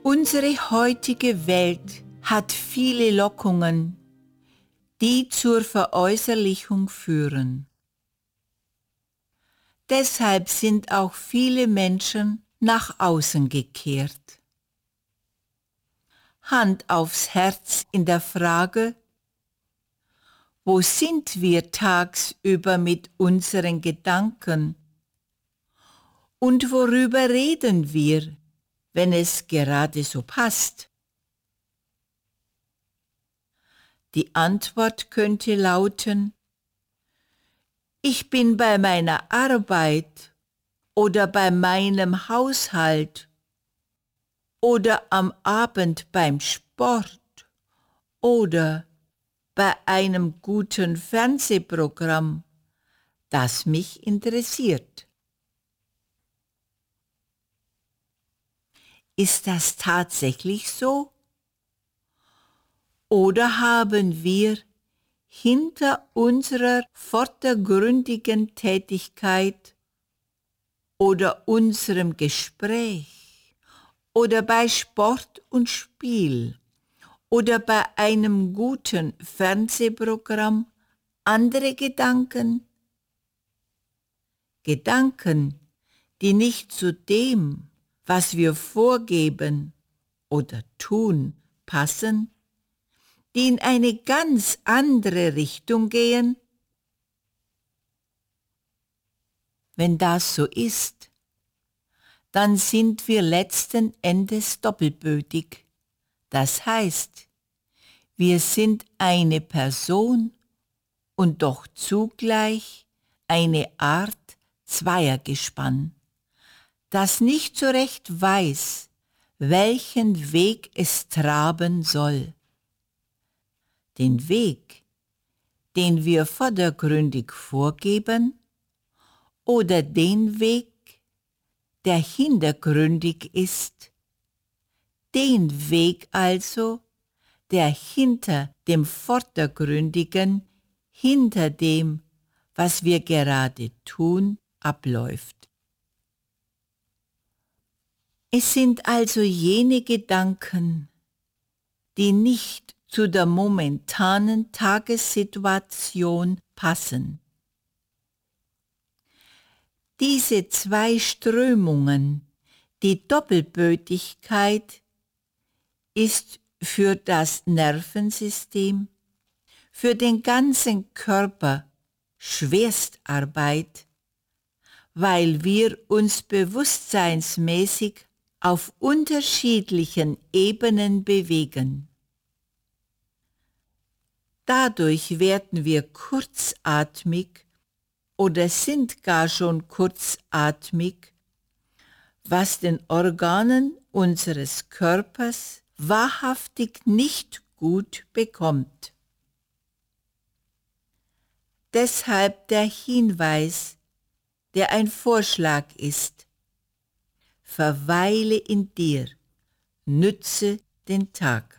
Unsere heutige Welt hat viele Lockungen, die zur Veräußerlichung führen. Deshalb sind auch viele Menschen nach außen gekehrt. Hand aufs Herz in der Frage, wo sind wir tagsüber mit unseren Gedanken? Und worüber reden wir, wenn es gerade so passt? Die Antwort könnte lauten: Ich bin bei meiner Arbeit oder bei meinem Haushalt oder am Abend beim Sport oder bei einem guten Fernsehprogramm, das mich interessiert. Ist das tatsächlich so? Oder haben wir hinter unserer vordergründigen Tätigkeit oder unserem Gespräch oder bei Sport und Spiel oder bei einem guten Fernsehprogramm andere Gedanken? Gedanken, die nicht zu dem, was wir vorgeben oder tun, passen, die in eine ganz andere Richtung gehen? Wenn das so ist, dann sind wir letzten Endes doppelbödig. Das heißt, wir sind eine Person und doch zugleich eine Art Zweiergespann, das nicht so recht weiß, welchen Weg es traben soll. Den Weg, den wir vordergründig vorgeben, oder den Weg, der hintergründig ist, den Weg also, der hinter dem Vordergründigen, hinter dem, was wir gerade tun, abläuft. Es sind also jene Gedanken, die nicht zu der momentanen Tagessituation passen. Diese zwei Strömungen, die Doppelbödigkeit, ist für das Nervensystem, für den ganzen Körper Schwerstarbeit, weil wir uns bewusstseinsmäßig auf unterschiedlichen Ebenen bewegen. Dadurch werden wir kurzatmig oder sind gar schon kurzatmig, was den Organen unseres Körpers wahrhaftig nicht gut bekommt. Deshalb der Hinweis, der ein Vorschlag ist: Verweile in dir, nütze den Tag.